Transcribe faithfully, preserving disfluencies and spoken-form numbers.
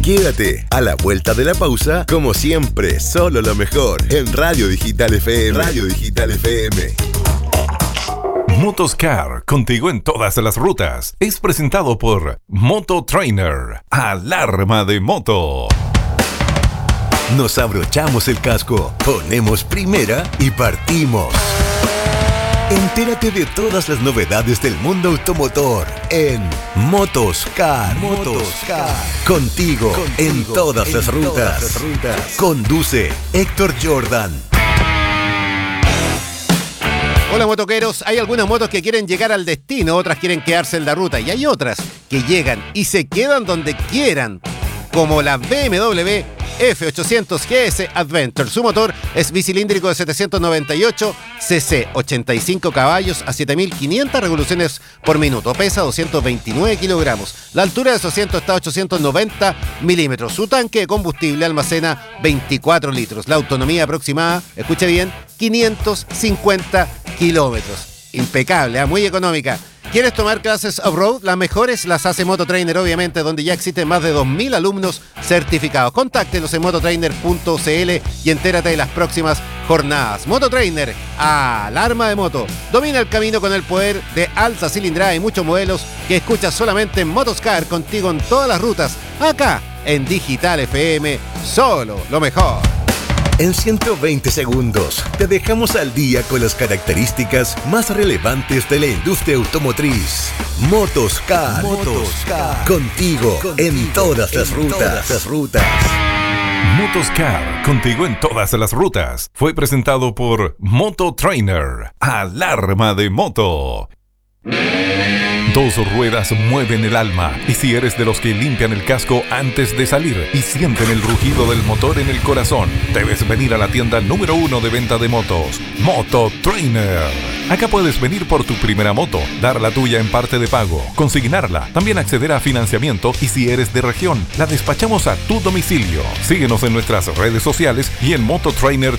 Quédate a la vuelta de la pausa, como siempre, solo lo mejor en Radio Digital F M. Radio Digital F M. Motoscar, contigo en todas las rutas. Es presentado por Moto Trainer, alarma de moto. Nos abrochamos el casco, ponemos primera y partimos. Entérate de todas las novedades del mundo automotor en Motoscar. Motoscar. Contigo, Contigo en todas, en las, todas rutas. las rutas. Conduce Héctor Jordan. Hola motoqueros, hay algunas motos que quieren llegar al destino, otras quieren quedarse en la ruta y hay otras que llegan y se quedan donde quieran, como la B M W F ochocientos G S Adventure. Su motor es bicilíndrico de setecientos noventa y ocho cc, ochenta y cinco caballos a siete mil quinientas revoluciones por minuto. Pesa doscientos veintinueve kilogramos. La altura de su asiento está a ochocientos noventa milímetros. Su tanque de combustible almacena veinticuatro litros. La autonomía aproximada, escuche bien, quinientos cincuenta kilómetros. Impecable, ¿eh? Muy económica. ¿Quieres tomar clases off-road? Las mejores las hace Moto Trainer, obviamente, donde ya existen más de dos mil alumnos certificados. Contáctelos en mototrainer punto c l y entérate de las próximas jornadas. Moto Trainer, alarma de moto. Domina el camino con el poder de alta cilindrada y muchos modelos que escuchas solamente en Motoscar, contigo en todas las rutas. Acá, en Digital F M, solo lo mejor. En ciento veinte segundos te dejamos al día con las características más relevantes de la industria automotriz. Motoscar. Motoscar. Contigo, Contigo en todas las en rutas. Todas las rutas. Motoscar, contigo en todas las rutas. Fue presentado por Moto Trainer, alarma de moto. Dos ruedas mueven el alma, y si eres de los que limpian el casco antes de salir y sienten el rugido del motor en el corazón, debes venir a la tienda número uno de venta de motos, Moto Trainer. Acá puedes venir por tu primera moto, dar la tuya en parte de pago, consignarla, también acceder a financiamiento y si eres de región, la despachamos a tu domicilio. Síguenos en nuestras redes sociales y en mototrainer